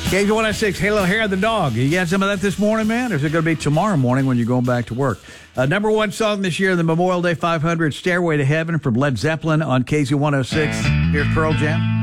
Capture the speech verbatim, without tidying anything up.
K Z one oh six, Halo Hair the Dog. You got some of that this morning, man? Or is it going to be tomorrow morning when you're going back to work? Uh, number one song this year, the Memorial Day five hundred, Stairway to Heaven from Led Zeppelin on K Z one oh six. Here's Pearl Jam.